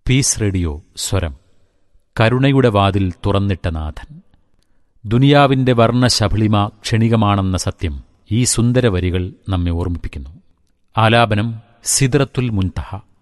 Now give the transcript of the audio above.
Piece radio സ്വരം. കരുണയുടെ വാതിൽ തുറന്നിട്ട നാഥൻ. ദുനിയാവിന്റെ വർണ്ണശബളിമ ക്ഷണികമാണെന്ന സത്യം ഈ സുന്ദരവരികൾ നമ്മെ ഓർമ്മിപ്പിക്കുന്നു. ആലാപനം സിദ്റത്തുൽ മുൻതഹ.